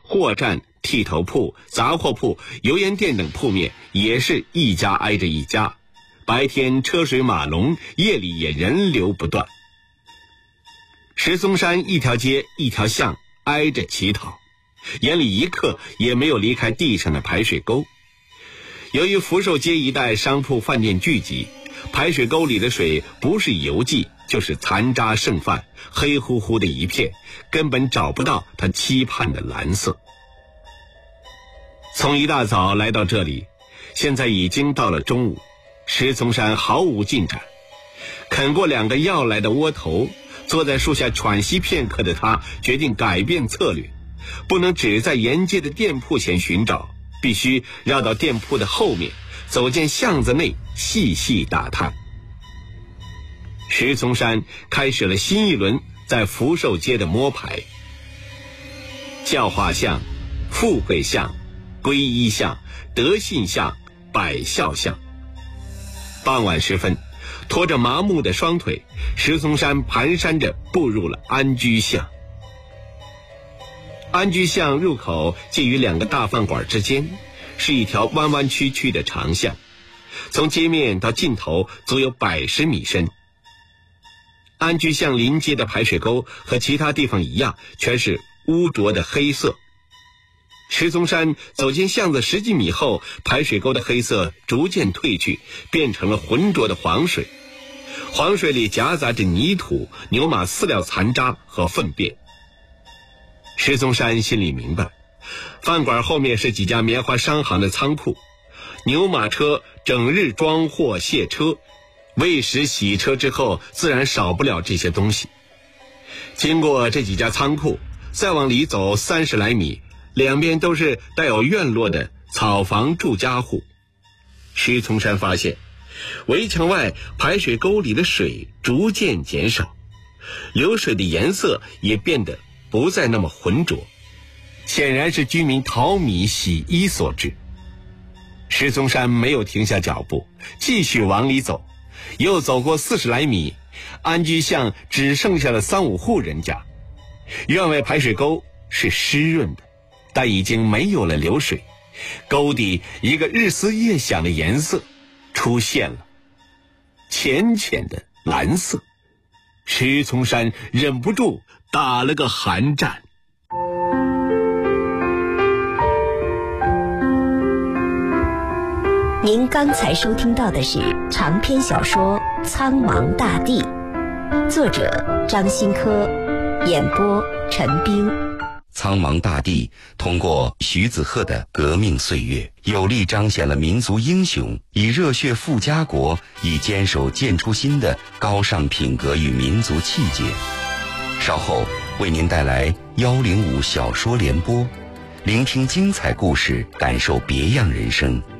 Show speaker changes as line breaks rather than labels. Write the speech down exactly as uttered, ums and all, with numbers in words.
货站、剃头铺、杂货铺、油盐店等铺面也是一家挨着一家，白天车水马龙，夜里也人流不断。石松山一条街一条巷挨着乞讨，眼里一刻也没有离开地上的排水沟。由于福寿街一带商铺饭店聚集，排水沟里的水不是油迹就是残渣剩饭，黑乎乎的一片，根本找不到他期盼的蓝色。从一大早来到这里，现在已经到了中午，石松山毫无进展。啃过两个要来的窝头，坐在树下喘息片刻的他决定改变策略，不能只在沿街的店铺前寻找，必须绕到店铺的后面，走进巷子内细细打探。石松山开始了新一轮在福寿街的摸排。教化巷、富贵巷、皈依巷、德信巷、百孝巷。傍晚时分，拖着麻木的双腿，石松山蹒跚着步入了安居巷。安居巷入口介于两个大饭馆之间，是一条弯弯曲曲的长巷，从街面到尽头足有百十米深。安居巷临街的排水沟和其他地方一样，全是污浊的黑色。石松山走进巷子十几米后，排水沟的黑色逐渐褪去，变成了浑浊的黄水。黄水里夹杂着泥土、牛马饲料残渣和粪便。石松山心里明白，饭馆后面是几家棉花商行的仓库，牛马车整日装货卸车，喂食洗车之后自然少不了这些东西。经过这几家仓库，再往里走三十来米，两边都是带有院落的草房住家户。石松山发现，围墙外排水沟里的水逐渐减少，流水的颜色也变得不再那么浑浊，显然是居民淘米洗衣所致。石松山没有停下脚步，继续往里走，又走过四十来米，安居巷只剩下了三五户人家。院外排水沟是湿润的，但已经没有了流水，沟底一个日思夜想的颜色出现了，浅浅的蓝色。石松山忍不住打了个寒战。
您刚才收听到的是长篇小说《苍茫大地》，作者张新科，演播陈冰。
苍茫大地通过徐子鹤的革命岁月，有力彰显了民族英雄以热血赴家国，以坚守建初心的高尚品格与民族气节。稍后为您带来幺零五小说联播，聆听精彩故事，感受别样人生。